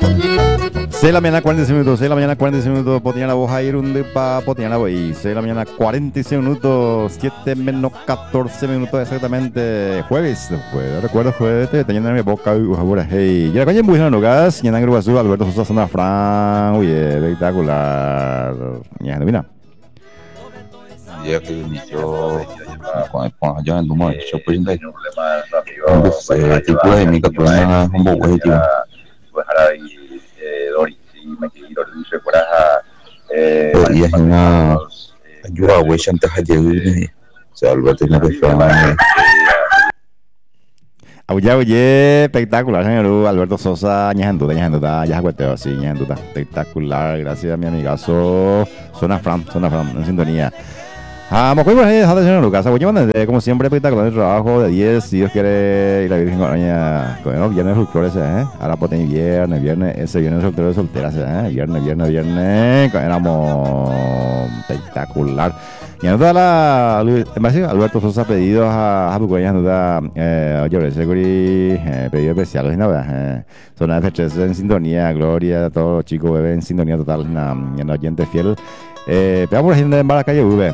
6 de la mañana 46 minutos, 6 de la mañana 46 minutos, Potiña la voz ir un pa Potiña la voz, 6 de la mañana 46 minutos, 7 menos 14 minutos exactamente, jueves, recuerdo jueves, te teniendo en mi boca, ahora, hey, ya coño, muy bueno, gas, ya en Grupo Azul, Alberto Sosa, Sandra Fran, uy, espectacular, ya, mira. Ya que inició con ya en Duma, yo pues entonces tipo de mi captura un poco de tío. Y es una ayuda a huella antes de llegar, o sea, Alberto no te fue. Oye, espectacular, señor Alberto Sosa, ñajanduta, ya cueteo, sí, ñajanduta, espectacular, gracias a mi amigazo, Zona Fran, en sintonía. Muy buenas tardes, señor Lucas, como siempre, espectacular el trabajo de 10, si Dios quiere, y la Virgen con los viernes folclores, ahora pues viernes, ese viernes soltero de solteras, viernes, éramos espectacular. Y anota Alberto Sosa pedidos a Bucoña, anota Llores Seguri, pedido especial, Zona F3 en sintonía, Gloria, todos los chicos bebé en sintonía total, en oyente fiel. Pegamos la gente en Baracalle V,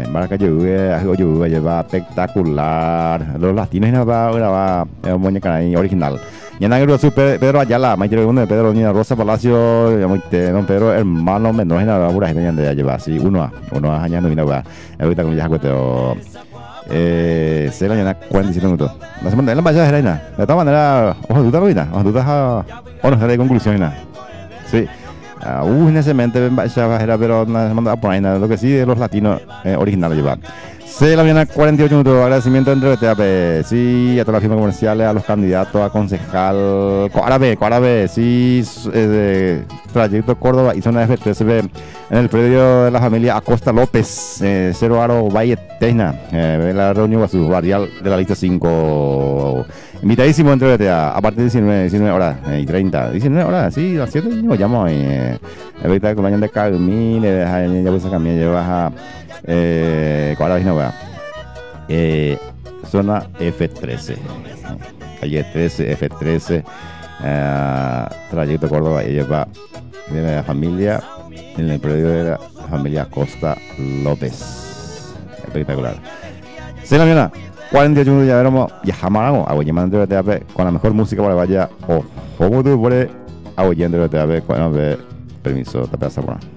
lleva espectacular, los latinos y nada graba muñeca ahí original. Y en Agro Pedro Ayala, Maite de Pedro Niña Rosa Palacio, don Pedro hermano menor y nada, pura gente ya lleva así, uno a añando vino va, ahorita como ya cuento. 6 de la mañana 47 minutos. La semana en la playa de Reina. De todas maneras, ojo, tú estás a. O no, de conclusión, sí. Necesariamente pero no se manda por ahí nada. Lo que sí de los latinos originales lleva. 6 de la mañana 48 minutos. Agradecimiento entre TAP. Sí, a todas las firmas comerciales, a los candidatos, a concejal. Coarabe, sí, Trayecto Córdoba y zona F13B en el predio de la familia Acosta López, Cero Aro Valle Tejna, la reunión a su barrial de la lista 5. Invitadísimo entre a partir de 19 horas y 30, 19 horas, sí, a las 7 nos llamo ahorita con el año de Carmín, ya pues a llevas a Coarabe, no vea, zona F13, calle 13, F13, Trayecto Córdoba, y lleva de la familia en el predio de la familia Costa López, espectacular. 6 de la mañana 48 minutos, ya veremos, ya jamás hago llamando de TAP con la mejor música para vaya o como tú puedes hago yendo de TAP con permiso, te pasa por